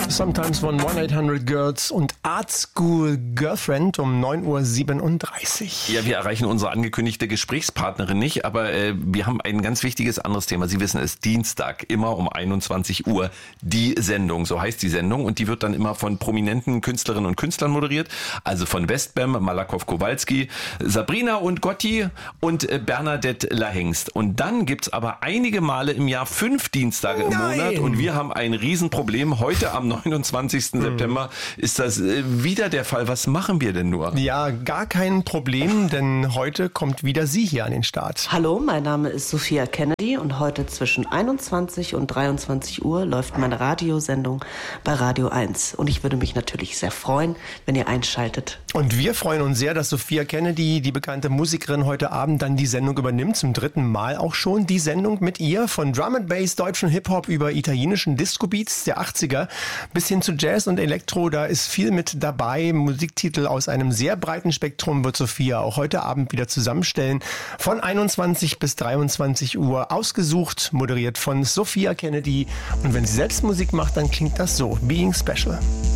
Sometimes von 1-800-Girls und Art School Girlfriend um 9:37 Uhr. Ja, wir erreichen unsere angekündigte Gesprächspartnerin nicht, aber wir haben ein ganz wichtiges anderes Thema. Sie wissen es, Dienstag, immer um 21 Uhr, die Sendung, so heißt die Sendung. Und die wird dann immer von prominenten Künstlerinnen und Künstlern moderiert. Also von Westbam, Malakoff-Kowalski, Sabrina und Gotti und Bernadette Lahengst. Und dann gibt's aber einige Male im Jahr 5 Dienstage im Monat. Und wir haben ein Riesenproblem. Heute am 29. September ist das wieder der Fall. Was machen wir denn nur? Ja, gar kein Problem, denn heute kommt wieder sie hier an den Start. Hallo, mein Name ist Sophia Kennedy und heute zwischen 21 und 23 Uhr läuft meine Radiosendung bei Radio 1. Und ich würde mich natürlich sehr freuen, wenn ihr einschaltet. Und wir freuen uns sehr, dass Sophia Kennedy, die bekannte Musikerin, heute Abend dann die Sendung übernimmt. Zum 3. Mal auch schon die Sendung mit ihr. Von Drum and Bass, deutschen Hip-Hop über italienischen Disco-Beats der 80er bis hin zu Jazz und Elektro. Da ist viel mit dabei. Musiktitel aus einem sehr breiten Spektrum wird Sophia auch heute Abend wieder zusammenstellen. Von 21 bis 23 Uhr ausgesucht, moderiert von Sophia Kennedy. Und wenn sie selbst Musik macht, dann klingt das so. Being Special.